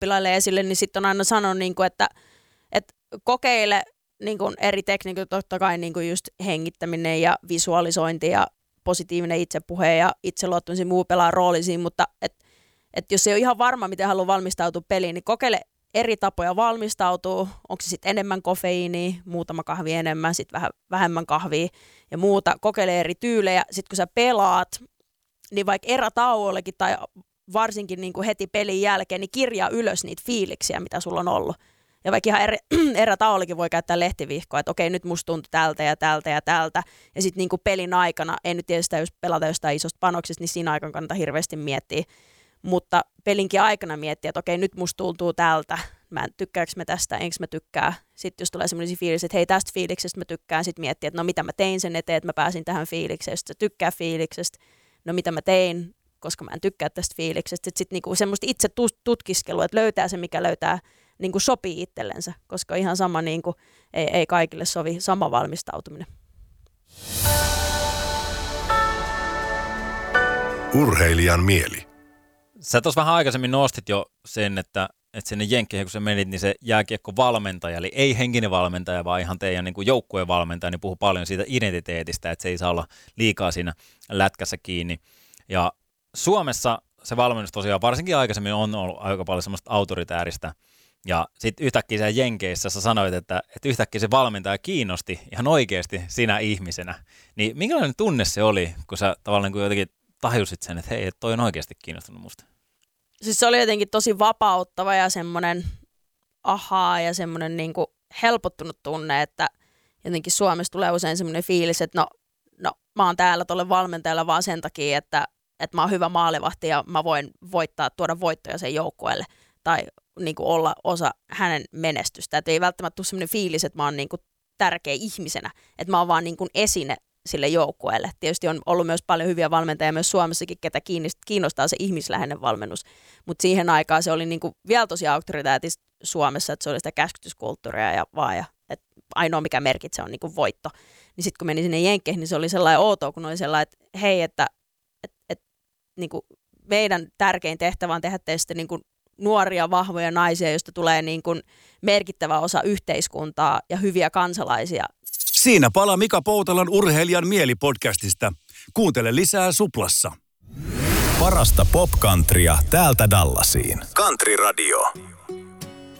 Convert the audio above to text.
oppilaille esille, niin sitten on aina sanonut, niin kuin, että kokeile niin kuin eri tekniikoita, totta kai niin kuin just hengittäminen ja visualisointi ja positiivinen itsepuhe ja itseluottamisen muu pelaa roolisiin, mutta jos ei ole ihan varma, miten haluaa valmistautua peliin, niin kokeile eri tapoja valmistautua. Onko se sitten enemmän kofeiinia, muutama kahvi enemmän, sitten vähän vähemmän kahvia ja muuta. Kokeile eri tyylejä. Sitten kun sä pelaat, niin vaikka erätauollekin tai varsinkin niin kuin heti pelin jälkeen, niin kirjaa ylös niitä fiiliksiä, mitä sulla on ollut. Ja vaikka ihan erätauollekin voi käyttää lehtivihkoa, että okei, nyt musta tuntui tältä ja tältä ja tältä. Ja sitten niin kuin pelin aikana, ei nyt tietysti jos pelata jostain isosta panoksesta, niin siinä aikana kannattaa hirveästi miettiä. Mutta pelinkin aikana miettiä, että okei, nyt musta tuntuu tältä. Tykkääkö mä tästä, enkö mä tykkää. Sitten jos tulee semmoisia fiiliksiä, että hei, tästä fiiliksestä mä tykkään, sitten miettiä, että no mitä mä tein sen eteen, että mä pääsin tähän fiilikseen. Sitten tykkää fiiliksestä, no mitä mä tein, koska mä en tykkää tästä fiiliksestä. Sitten niinku semmoista itse tutkiskelua, että löytää se, mikä löytää, niinku sopii itsellensä, koska ihan sama niinku, ei kaikille sovi sama valmistautuminen. Urheilijan mieli. Sä tuossa vähän aikaisemmin nostit jo sen, että sinne Jenkkeihin, kun sä menit, niin se jääkiekkovalmentaja, eli ei henkinen valmentaja, vaan ihan teidän niin kuin joukkueen valmentaja, niin puhuu paljon siitä identiteetistä, että se ei saa olla liikaa siinä lätkässä kiinni. Ja Suomessa se valmennus tosiaan varsinkin aikaisemmin on ollut aika paljon semmoista autoritääristä. Ja sitten yhtäkkiä siellä Jenkeissä sä sanoit, että yhtäkkiä se valmentaja kiinnosti ihan oikeasti sinä ihmisenä. Niin minkälainen tunne se oli, kun sä tavallaan kun jotenkin tajusit sen, että hei, toi on oikeasti kiinnostunut musta? Siis se oli jotenkin tosi vapauttava ja semmoinen ahaa ja semmoinen niin kuin helpottunut tunne, että jotenkin Suomessa tulee usein semmoinen fiilis, että no mä oon täällä tolle valmentajalla vaan sen takia, että mä oon hyvä maalivahti ja mä voin tuoda voittoja sen joukkueelle tai niin kuin olla osa hänen menestystä. Että ei välttämättä tule semmoinen fiilis, että mä oon niin kuin tärkeä ihmisenä, että mä oon vaan niin kuin esine sille joukkueelle. Tietysti on ollut myös paljon hyviä valmentajia myös Suomessakin, ketä kiinnostaa se ihmisläheinen valmennus. Mutta siihen aikaan se oli niinku vielä tosi auktoritaatista Suomessa, että se oli sitä käskytyskulttuuria ja että ainoa mikä merkitsee on niinku voitto. Niin sitten kun meni sinne Jenkkeihin, niin se oli sellainen outoa, kun oli sellainen, että hei, että niinku meidän tärkein tehtävä on tehdä teistä niinku nuoria, vahvoja naisia, joista tulee niinku merkittävä osa yhteiskuntaa ja hyviä kansalaisia. Siinä palaa Mika Poutalan Urheilijan mieli-podcastista. Kuuntele lisää Suplassa. Parasta pop-countrya täältä Dallasiin. Country Radio.